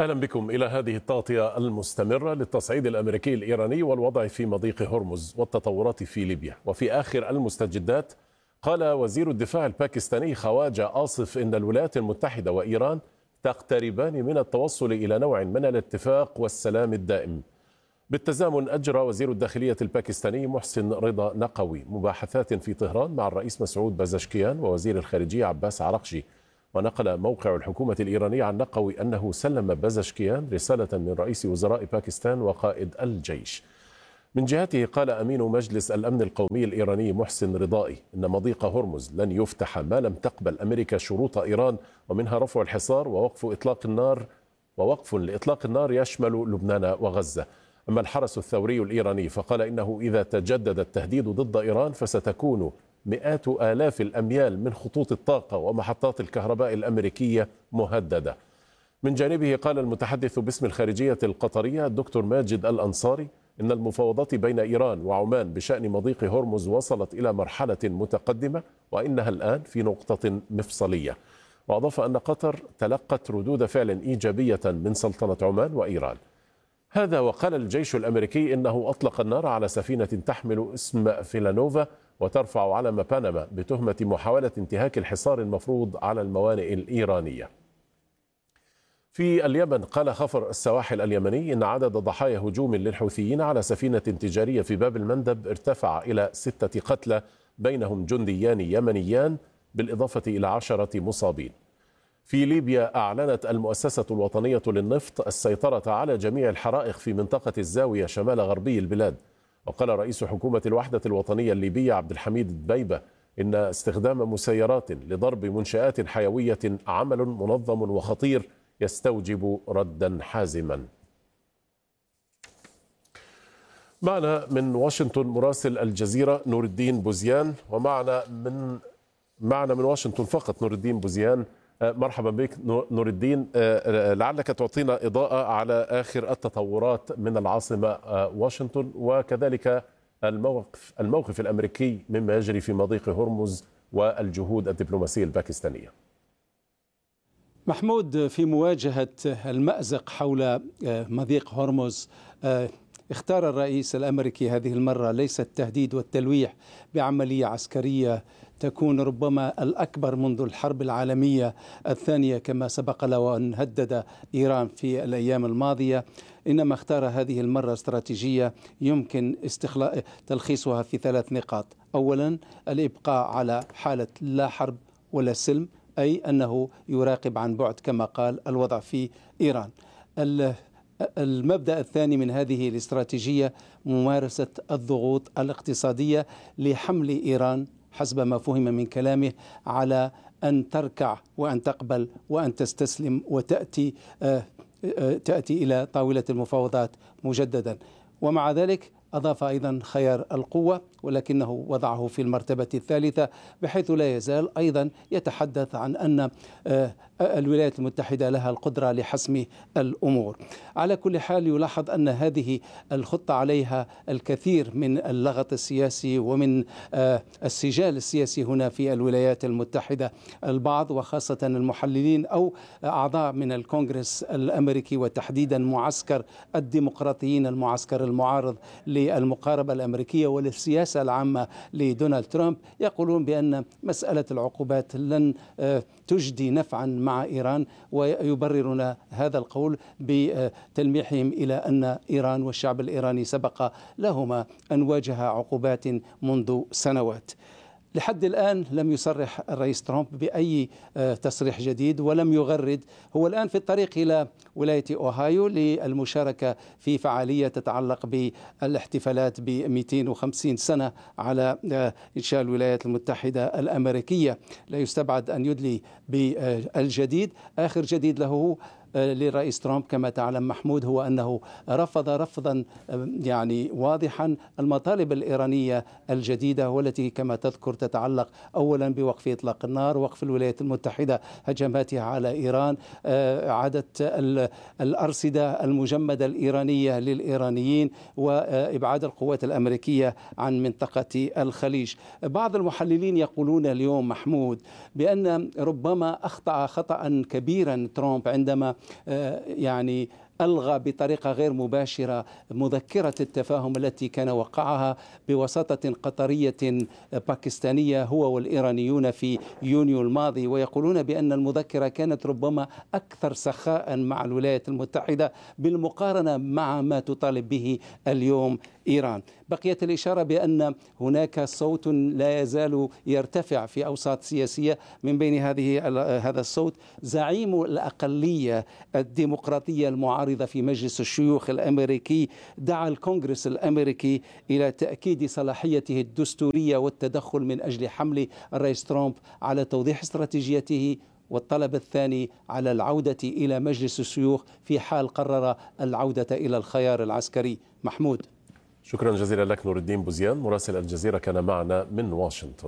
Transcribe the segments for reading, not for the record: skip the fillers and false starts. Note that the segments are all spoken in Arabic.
أهلا بكم إلى هذه التغطية المستمرة للتصعيد الأمريكي الإيراني والوضع في مضيق هرمز والتطورات في ليبيا. وفي آخر المستجدات قال وزير الدفاع الباكستاني خواجة آصف إن الولايات المتحدة وإيران تقتربان من التوصل إلى نوع من الاتفاق والسلام الدائم. بالتزامن أجرى وزير الداخلية الباكستاني محسن رضا نقوي مباحثات في طهران مع الرئيس مسعود بازشكيان ووزير الخارجية عباس عراقجي. ونقل موقع الحكومة الإيرانية عن نقوي أنه سلم بازشكيان رسالة من رئيس وزراء باكستان وقائد الجيش. من جهته قال أمين مجلس الأمن القومي الإيراني محسن رضائي إن مضيق هرمز لن يفتح ما لم تقبل أمريكا شروط إيران، ومنها رفع الحصار ووقف لإطلاق النار يشمل لبنان وغزة. أما الحرس الثوري الإيراني فقال إنه إذا تجدد التهديد ضد إيران فستكون مئات آلاف الأميال من خطوط الطاقة ومحطات الكهرباء الأمريكية مهددة. من جانبه قال المتحدث باسم الخارجية القطرية الدكتور ماجد الأنصاري إن المفاوضات بين إيران وعمان بشأن مضيق هرمز وصلت إلى مرحلة متقدمة وإنها الآن في نقطة مفصلية. وأضاف أن قطر تلقت ردود فعل إيجابية من سلطنة عمان وإيران. هذا وقال الجيش الأمريكي إنه أطلق النار على سفينة تحمل اسم فيلانوفا وترفع علم بنما بتهمة محاولة انتهاك الحصار المفروض على الموانئ الإيرانية. في اليمن قال خفر السواحل اليمني إن عدد ضحايا هجوم للحوثيين على سفينة تجارية في باب المندب ارتفع إلى 6 قتلى بينهم جنديان يمنيان بالإضافة إلى 10 مصابين. في ليبيا أعلنت المؤسسة الوطنية للنفط السيطرة على جميع الحرائق في منطقة الزاوية شمال غربي البلاد. وقال رئيس حكومة الوحدة الوطنية الليبية عبد الحميد الدبيبة إن استخدام مسيرات لضرب منشآت حيوية عمل منظم وخطير يستوجب ردا حازما. معنا من واشنطن مراسل الجزيرة نور الدين بوزيان، ومعنا من واشنطن فقط نور الدين بوزيان. مرحبا بك نور الدين، لعلك تعطينا إضاءة على آخر التطورات من العاصمة واشنطن وكذلك الموقف الأمريكي مما يجري في مضيق هرمز والجهود الدبلوماسية الباكستانية. محمود، في مواجهة المأزق حول مضيق هرمز اختار الرئيس الأمريكي هذه المرة ليس التهديد والتلويح بعملية عسكرية تكون ربما الأكبر منذ الحرب العالمية الثانية كما سبق له أن هدد إيران في الأيام الماضية، إنما اختار هذه المرة استراتيجية يمكن تلخيصها في 3 نقاط. أولا، الإبقاء على حالة لا حرب ولا سلم، أي أنه يراقب عن بعد كما قال الوضع في إيران. المبدأ الثاني من هذه الاستراتيجية ممارسة الضغوط الاقتصادية لحمل إيران حسب ما فهم من كلامه على أن تركع وأن تقبل وأن تستسلم وتأتي إلى طاولة المفاوضات مجددا. ومع ذلك أضاف أيضا خيار القوة، ولكنه وضعه في المرتبة الثالثة، بحيث لا يزال أيضا يتحدث عن أن الولايات المتحدة لها القدرة لحسم الأمور. على كل حال يلاحظ أن هذه الخطة عليها الكثير من اللغط السياسي ومن السجال السياسي هنا في الولايات المتحدة. البعض وخاصة المحللين أو أعضاء من الكونغرس الأمريكي وتحديدا معسكر الديمقراطيين، المعسكر المعارض للمقاربة الأمريكية وللسياسة العامة لدونالد ترامب، يقولون بأن مسألة العقوبات لن تجدي نفعا مع إيران، ويبررون هذا القول بتلميحهم إلى أن إيران والشعب الإيراني سبق لهما أن واجه عقوبات منذ سنوات. لحد الآن لم يصرح الرئيس ترامب بأي تصريح جديد ولم يغرد. هو الآن في الطريق إلى ولاية أوهايو للمشاركة في فعالية تتعلق بالاحتفالات ب 250 سنة على إنشاء الولايات المتحدة الأمريكية. لا يستبعد أن يدلي بالجديد. آخر جديد له للرئيس ترامب كما تعلم محمود هو أنه رفض رفضا يعني واضحا المطالب الإيرانية الجديدة، والتي كما تذكر تتعلق أولا بوقف إطلاق النار، وقف الولايات المتحدة هجماتها على إيران، إعادة الأرصدة المجمدة الإيرانية للإيرانيين وإبعاد القوات الأمريكية عن منطقة الخليج. بعض المحللين يقولون اليوم محمود بأن ربما أخطأ خطأ كبيرا ترامب عندما ألغى بطريقة غير مباشرة مذكرة التفاهم التي كان وقعها بوساطة قطرية باكستانية هو والإيرانيون في يونيو الماضي، ويقولون بأن المذكرة كانت ربما أكثر سخاء مع الولايات المتحدة بالمقارنة مع ما تطالب به اليوم إيران. بقيت الإشارة بأن هناك صوت لا يزال يرتفع في أوساط سياسية، من بين هذا الصوت زعيم الأقلية الديمقراطية المعارضة في مجلس الشيوخ الأمريكي دعا الكونغرس الأمريكي إلى تأكيد صلاحيته الدستورية والتدخل من أجل حمل الرئيس ترامب على توضيح استراتيجيته، والطلب الثاني على العودة إلى مجلس الشيوخ في حال قرر العودة إلى الخيار العسكري. محمود، شكرا جزيلا لك نور الدين بوزيان مراسل الجزيرة كان معنا من واشنطن.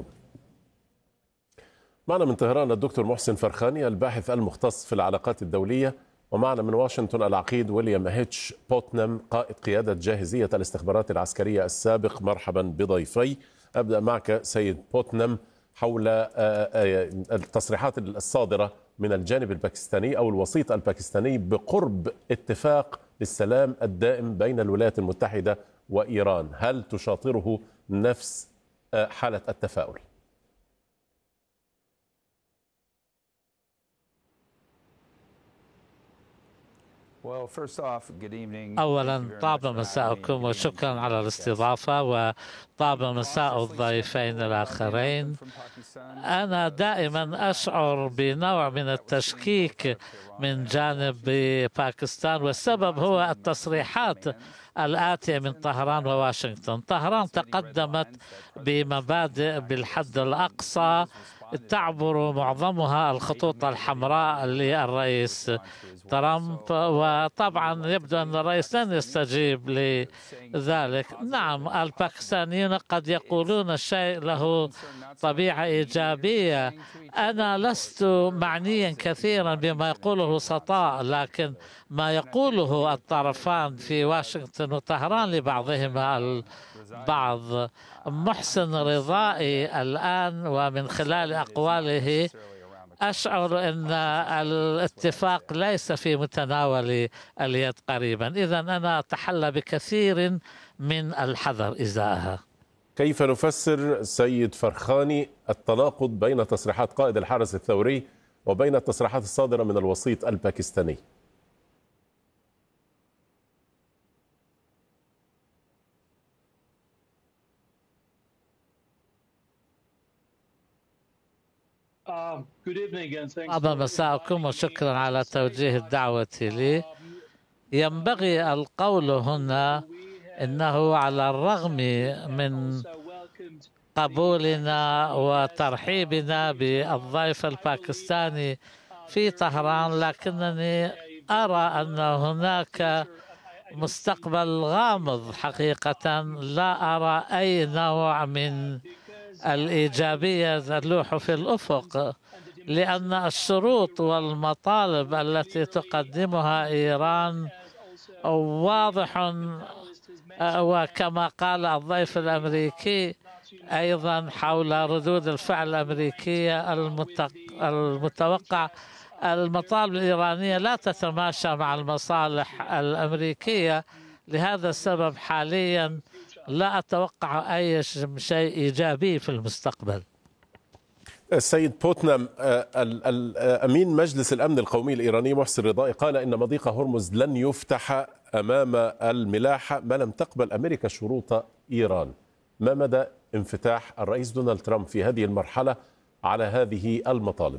معنا من طهران الدكتور محسن فرخاني الباحث المختص في العلاقات الدولية، ومعنا من واشنطن العقيد ويليام هيتش بوتنام قائد قيادة جاهزية الاستخبارات العسكرية السابق. مرحبا بضيفي. أبدأ معك سيد بوتنام حول التصريحات الصادرة من الجانب الباكستاني أو الوسيط الباكستاني بقرب اتفاق للسلام الدائم بين الولايات المتحدة وإيران. هل تشاطره نفس حالة التفاؤل؟ أولا طاب مساءكم وشكرا على الاستضافة، وطاب مساء الضيفين الآخرين. أنا دائما أشعر بنوع من التشكيك من جانب باكستان، والسبب هو التصريحات الآتية من طهران وواشنطن. طهران تقدمت بمبادئ بالحد الأقصى تعبر معظمها الخطوط الحمراء للرئيس ترامب، وطبعا يبدو أن الرئيس لن يستجيب لذلك. نعم، الباكستانيون قد يقولون الشيء له طبيعة إيجابية. أنا لست معنيا كثيرا بما يقوله الوسطاء، لكن ما يقوله الطرفان في واشنطن وطهران لبعضهما البعض. محسن رضائي الآن ومن خلال أقواله أشعر أن الاتفاق ليس في متناول اليد قريبا، إذا أنا أتحلى بكثير من الحذر إزاءها. كيف نفسر سيد فرخاني التناقض بين تصريحات قائد الحرس الثوري وبين التصريحات الصادرة من الوسيط الباكستاني؟ طاب مساءكم وشكرا على توجيه الدعوة لي. ينبغي القول هنا إنه على الرغم من قبولنا وترحيبنا بالضيف الباكستاني في طهران، لكنني أرى أن هناك مستقبل غامض حقيقة. لا أرى أي نوع من الإيجابية تلوح في الأفق، لأن الشروط والمطالب التي تقدمها إيران واضح، وكما قال الضيف الأمريكي أيضا حول ردود الفعل الأمريكية المتوقع. المطالب الإيرانية لا تتماشى مع المصالح الأمريكية، لهذا السبب حاليا لا أتوقع أي شيء إيجابي في المستقبل. السيد بوتنام، أمين مجلس الأمن القومي الإيراني محسن رضائي قال إن مضيق هرمز لن يفتح أمام الملاحة ما لم تقبل أمريكا شروط إيران. ما مدى انفتاح الرئيس دونالد ترامب في هذه المرحلة على هذه المطالب؟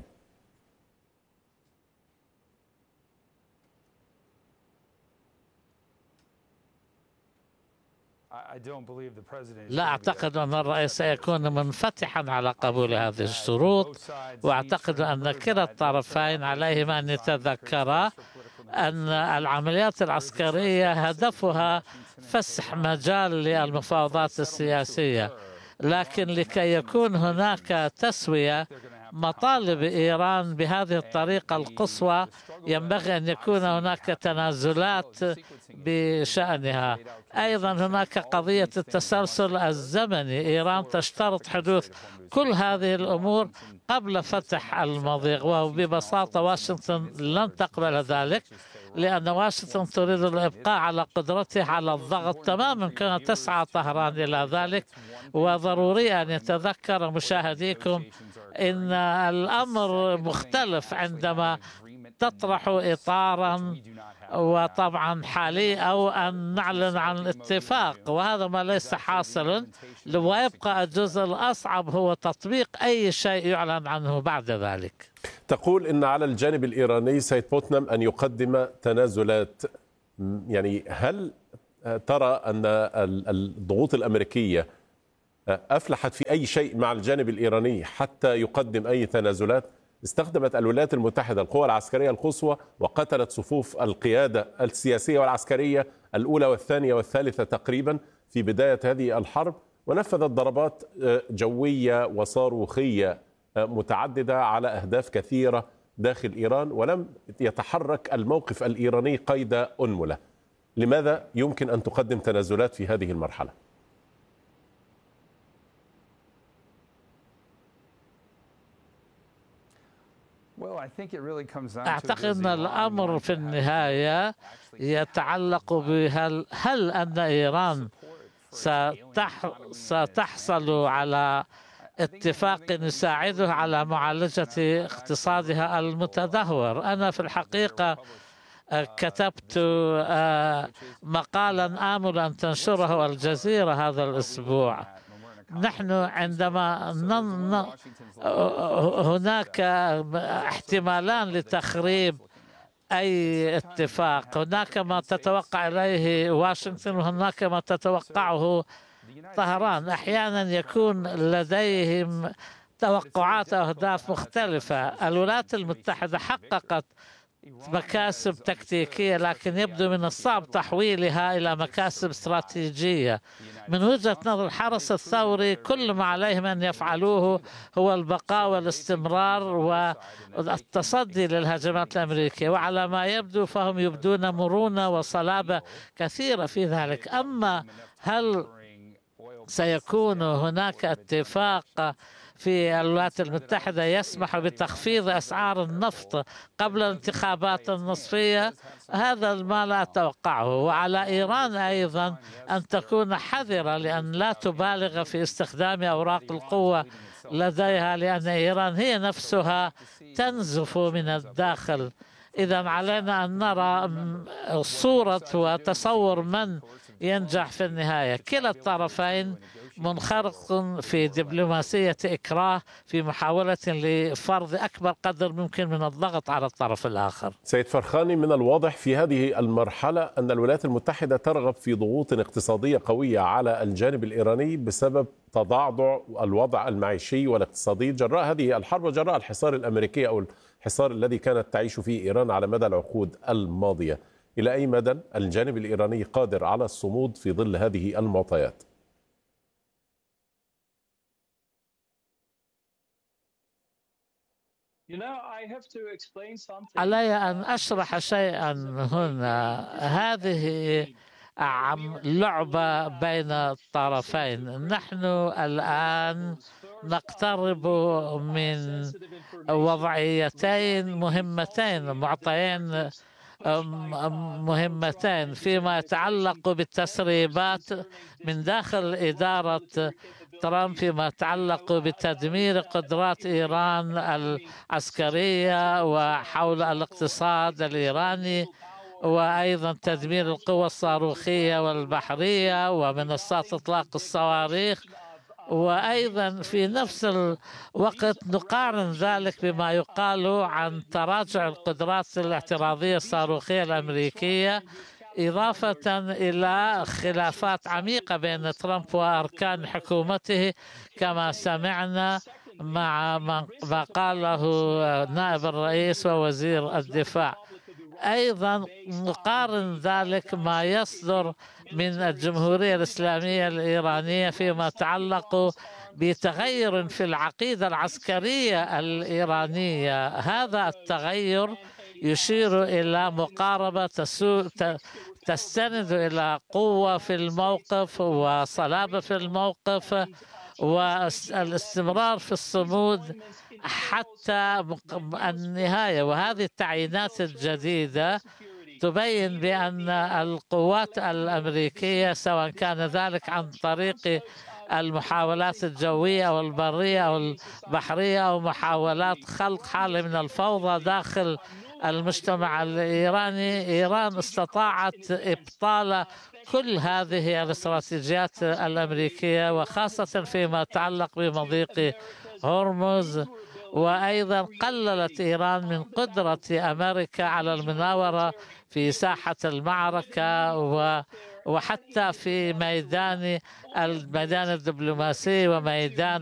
لا أعتقد أن الرئيس سيكون منفتحا على قبول هذه الشروط، وأعتقد أن كلا الطرفين عليهما أن يتذكرا أن العمليات العسكرية هدفها فسح مجال للمفاوضات السياسية، لكن لكي يكون هناك تسوية مطالب إيران بهذه الطريقة القصوى ينبغي أن يكون هناك تنازلات بشأنها. أيضا هناك قضية التسلسل الزمني، إيران تشترط حدوث كل هذه الأمور قبل فتح المضيق، وببساطة واشنطن لن تقبل ذلك، لأن واشنطن تريد الإبقاء على قدرتها على الضغط تماما كما تسعى طهران إلى ذلك. وضروري أن يتذكر مشاهديكم إن الأمر مختلف عندما تطرح إطارا وطبعا حالي أو أن نعلن عن الاتفاق، وهذا ما ليس حاصلا، ويبقى الجزء الأصعب هو تطبيق أي شيء يعلن عنه بعد ذلك. تقول إن على الجانب الإيراني سيد بوتنام أن يقدم تنازلات، يعني هل ترى أن الضغوط الأمريكية أفلحت في أي شيء مع الجانب الإيراني حتى يقدم أي تنازلات؟ استخدمت الولايات المتحدة القوى العسكرية القصوى وقتلت صفوف القيادة السياسية والعسكرية الأولى والثانية والثالثة تقريبا في بداية هذه الحرب، ونفذت ضربات جوية وصاروخية متعددة على أهداف كثيرة داخل إيران، ولم يتحرك الموقف الإيراني قيد أنملة. لماذا يمكن أن تقدم تنازلات في هذه المرحلة؟ أعتقد أن الأمر في النهاية يتعلق هل أن إيران ستحصل على اتفاق يساعده على معالجة اقتصادها المتدهور. أنا في الحقيقة كتبت مقالا آمل أن تنشره الجزيرة هذا الأسبوع. نحن عندما هناك احتمالان لتخريب أي اتفاق، هناك ما تتوقع إليه واشنطن وهناك ما تتوقعه طهران. أحيانا يكون لديهم توقعات أو أهداف مختلفة. الولايات المتحدة حققت مكاسب تكتيكية، لكن يبدو من الصعب تحويلها إلى مكاسب استراتيجية. من وجهة نظر الحرس الثوري كل ما عليهم أن يفعلوه هو البقاء والاستمرار والتصدي للهجمات الأمريكية، وعلى ما يبدو فهم يبدون مرونة وصلابة كثيرة في ذلك. أما هل سيكون هناك اتفاق في الولايات المتحدة يسمح بتخفيض أسعار النفط قبل الانتخابات النصفية؟ هذا ما لا أتوقعه. وعلى إيران أيضا أن تكون حذرة لأن لا تبالغ في استخدام أوراق القوة لديها، لأن إيران هي نفسها تنزف من الداخل. إذا علينا أن نرى صورة وتصور من ينجح في النهاية. كلا الطرفين منخرط في دبلوماسية إكراه في محاولة لفرض أكبر قدر ممكن من الضغط على الطرف الآخر. سيد فرخاني، من الواضح في هذه المرحلة أن الولايات المتحدة ترغب في ضغوط اقتصادية قوية على الجانب الإيراني بسبب تضعضع الوضع المعيشي والاقتصادي جراء هذه الحرب وجراء الحصار الأمريكي أو الحصار الذي كانت تعيش فيه إيران على مدى العقود الماضية. إلى أي مدى الجانب الإيراني قادر على الصمود في ظل هذه المعطيات؟ علي أن أشرح شيئا هنا. هذه لعبة بين الطرفين. نحن الآن نقترب من وضعيتين مهمتين، معطيين مهمتين فيما يتعلق بالتسريبات من داخل إدارة ترامب فيما يتعلق بتدمير قدرات إيران العسكرية وحول الاقتصاد الإيراني، وأيضا تدمير القوى الصاروخية والبحرية ومنصات إطلاق الصواريخ. وأيضا في نفس الوقت نقارن ذلك بما يقال عن تراجع القدرات الاعتراضية الصاروخية الأمريكية، إضافة إلى خلافات عميقة بين ترامب وأركان حكومته كما سمعنا مع ما قاله نائب الرئيس ووزير الدفاع. أيضا نقارن ذلك ما يصدر من الجمهورية الإسلامية الإيرانية فيما يتعلق بتغير في العقيدة العسكرية الإيرانية. هذا التغير يشير إلى مقاربة تستند إلى قوة في الموقف وصلابة في الموقف والاستمرار في الصمود حتى النهاية. وهذه التعيينات الجديدة تبين بأن القوات الأمريكية سواء كان ذلك عن طريق المحاولات الجوية أو البرية أو البحرية أو محاولات خلق حالة من الفوضى داخل المجتمع الإيراني، إيران استطاعت إبطال كل هذه الاستراتيجيات الأمريكية وخاصة فيما يتعلق بمضيق هرمز. وأيضا قللت إيران من قدرة أمريكا على المناورة في ساحة المعركة وحتى في الميدان الدبلوماسي وميدان